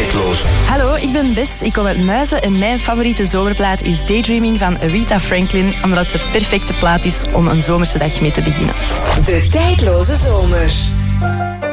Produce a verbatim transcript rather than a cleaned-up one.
tijdloze. Hallo, ik ben Bess, ik kom uit Muizen en mijn favoriete zomerplaat is Daydreaming van Aretha Franklin, omdat het de perfecte plaat is om een zomerse dag mee te beginnen. De tijdloze zomer.